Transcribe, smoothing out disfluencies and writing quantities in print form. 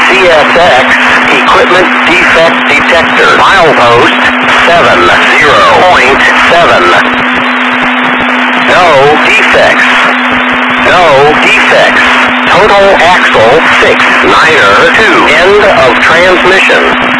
CSX Equipment Defect Detector. Milepost 70.7. No defects. No defects. Total axle 6, 9er 2. End of transmission.